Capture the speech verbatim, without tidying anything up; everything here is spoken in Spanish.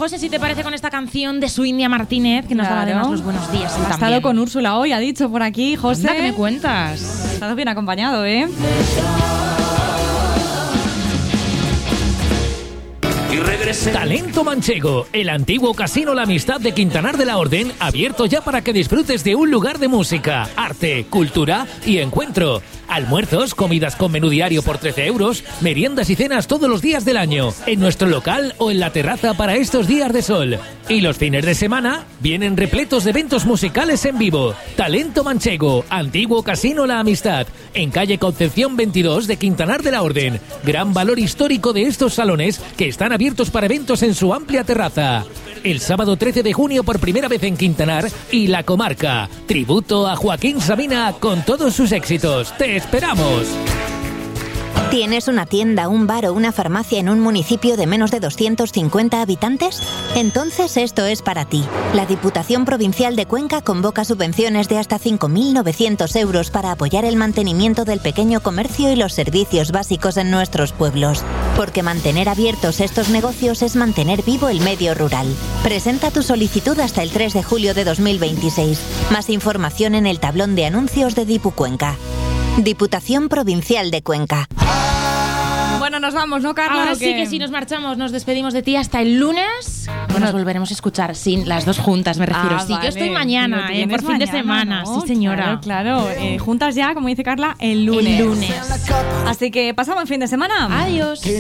José, si te parece, con esta canción de su India Martínez, que nos Claro. daba además los buenos días. Ha también. estado con Úrsula hoy, ha dicho por aquí, José. Anda, ¿qué me cuentas? Ha estado bien acompañado, ¿eh? Y regresé. Talento Manchego, el antiguo casino La Amistad de Quintanar de la Orden, abierto ya para que disfrutes de un lugar de música, arte, cultura y encuentro. Almuerzos, comidas con menú diario por trece euros, meriendas y cenas todos los días del año, en nuestro local o en la terraza para estos días de sol. Y los fines de semana vienen repletos de eventos musicales en vivo. Talento Manchego, antiguo casino La Amistad, en calle Concepción veintidós de Quintanar de la Orden. Gran valor histórico de estos salones que están abiertos para eventos en su amplia terraza. El sábado trece de junio por primera vez en Quintanar y la comarca. Tributo a Joaquín Sabina con todos sus éxitos. ¡Te esperamos! ¿Tienes una tienda, un bar o una farmacia en un municipio de menos de doscientos cincuenta habitantes? Entonces esto es para ti. La Diputación Provincial de Cuenca convoca subvenciones de hasta cinco mil novecientos euros para apoyar el mantenimiento del pequeño comercio y los servicios básicos en nuestros pueblos. Porque mantener abiertos estos negocios es mantener vivo el medio rural. Presenta tu solicitud hasta el tres de julio de dos mil veintiséis. Más información en el tablón de anuncios de Dipu Cuenca. Diputación Provincial de Cuenca. Bueno, nos vamos, ¿no, Carla? Ahora ¿o sí qué? que sí, nos marchamos, nos despedimos de ti hasta el lunes. Que nos volveremos a escuchar, sin las dos juntas, me refiero. Ah, sí, vale. yo estoy mañana, Lo eh, por tienes fin de mañana, semana. ¿no? Sí, señora. Claro, claro. Eh, juntas ya, como dice Carla, el lunes. El lunes. Así que pasamos el fin de semana. Adiós.